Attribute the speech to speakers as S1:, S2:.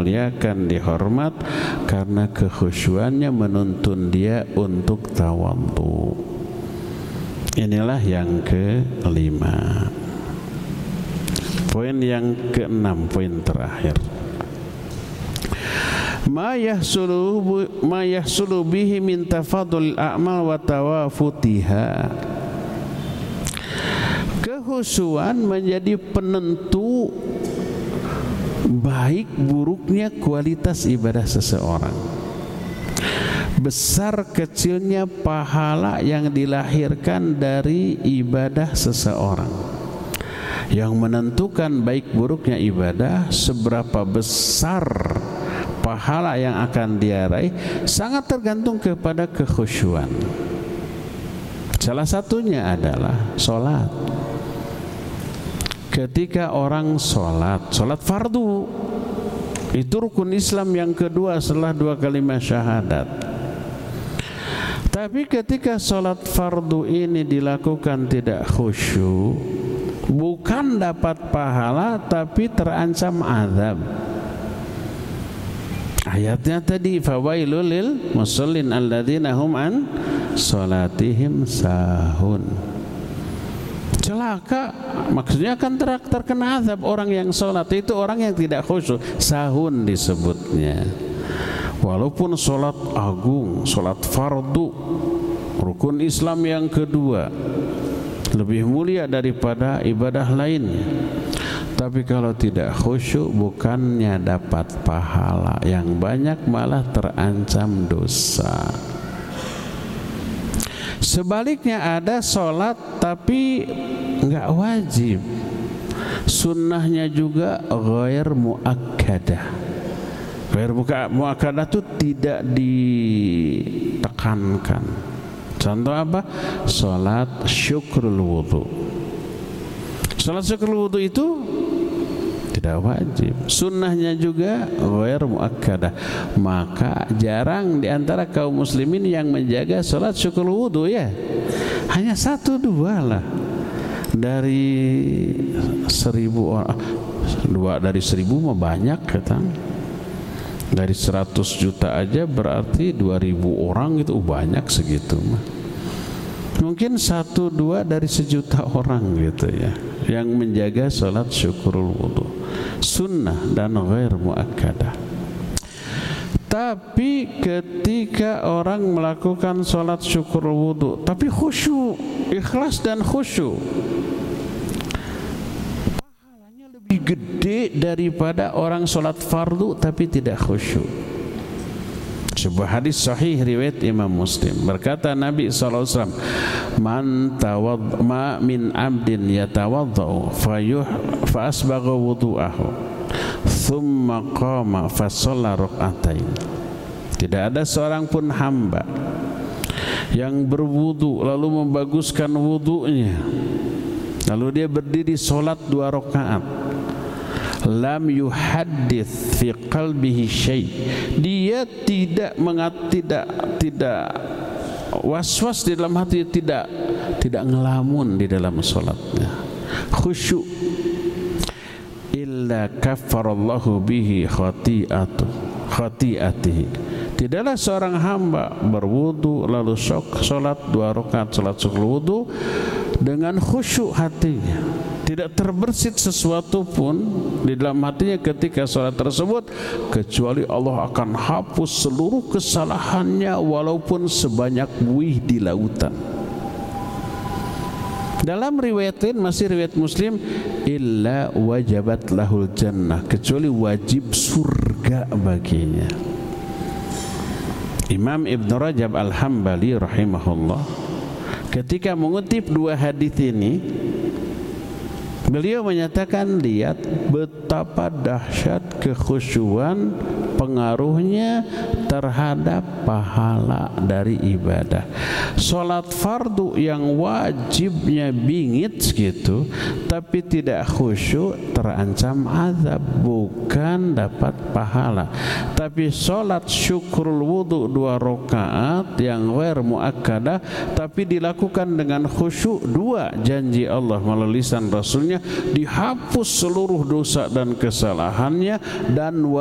S1: dimuliakan, dihormat karena kekhusyuannya menuntun dia untuk tawadhu. Inilah yang kelima. Poin yang keenam, poin terakhir. Ma yahsulu bihi min tafadul a'mal wa tawafutiha. Kekhusyuan menjadi penentu baik buruknya kualitas ibadah seseorang, besar kecilnya pahala yang dilahirkan dari ibadah seseorang. Yang menentukan baik buruknya ibadah, seberapa besar pahala yang akan dia raih, sangat tergantung kepada kekhusyuan. Salah satunya adalah sholat. Ketika orang sholat fardu, itu rukun Islam yang kedua setelah 2 kalimat syahadat. Tapi ketika sholat fardu ini dilakukan tidak khusyuk, bukan dapat pahala tapi terancam azab. Ayatnya tadi, fawailul lil musallin alladzina hum an salatihim sahun. Celaka, maksudnya akan terkena azab orang yang sholat. Itu orang yang tidak khusyuk, sahun disebutnya. Walaupun sholat agung, sholat fardu, rukun Islam yang kedua, lebih mulia daripada ibadah lainnya, tapi kalau tidak khusyuk, bukannya dapat pahala yang banyak, malah terancam dosa. Sebaliknya ada sholat tapi enggak wajib, sunnahnya juga ghair muakkadah. Ghair muakkadah itu tidak ditekankan. Contoh apa? Sholat syukrul wudu. Sholat syukrul wudu itu tidak wajib, sunnahnya juga ghair muakkadah. Maka jarang di antara kaum muslimin yang menjaga sholat syukur wudu, ya. Hanya 1-2 lah dari 1000 orang. 2 dari 1000 mah banyak, kata. Dari 100 juta aja berarti 2000 orang, itu banyak segitu mah. Mungkin 1-2 dari 1.000.000 orang gitu ya, yang menjaga sholat syukurul wudu, sunnah dan ghair muakkadah. Tapi ketika orang melakukan sholat syukurul wudu tapi khusyuk, ikhlas dan khusyuk, pahalanya lebih gede daripada orang sholat fardu tapi tidak khusyuk. Sebuah hadis sahih riwayat Imam Muslim, berkata Nabi SAW, ma min abdin yatawaddau fa asbagha wudu'ahu thumma qama fa shalla rak'atain. Tidak ada seorang pun hamba yang berwudu lalu membaguskan wudunya, lalu dia berdiri sholat 2 rakaat, lam yuhaddits fi qalbihi syai', dia tidak waswas di dalam hati, tidak ngelamun di dalam salatnya, khusyuk, illa kaffarallahu bihi khati'atihi. Tidaklah seorang hamba berwudu lalu salat 2 rakaat salat syukur wudu dengan khusyuk hatinya, tidak terbersit sesuatu pun di dalam hatinya ketika sholat tersebut, kecuali Allah akan hapus seluruh kesalahannya walaupun sebanyak buih di lautan. Dalam riwayat lain, masih riwayat Muslim, illa wajabat lahul jannah, kecuali wajib surga baginya. Imam Ibn Rajab Al-Hambali rahimahullah ketika mengutip 2 hadis ini, beliau menyatakan, lihat betapa dahsyat kekhusyuan pengaruhnya terhadap pahala dari ibadah. Salat fardu yang wajibnya bingit gitu tapi tidak khusyuk, terancam azab, bukan dapat pahala. Tapi salat syukrul wudu 2 rakaat yang ghair muakkadah tapi dilakukan dengan khusyuk, 2 janji Allah melalui lisan Rasulnya, dihapus seluruh dosa dan kesalahannya dan